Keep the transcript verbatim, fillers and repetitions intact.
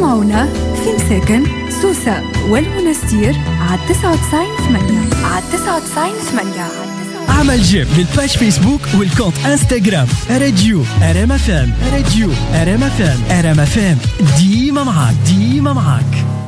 اسمعونا في مساكن سوسة والمنستير على تسعة وتسعين ثمانية على تسعة وتسعين ثمانية. عمل جيم للباج فيسبوك والكونت انستغرام راديو ار ام اف ام. راديو ار ام اف ام. ار ام اف ام ديما معاك ديما معاك.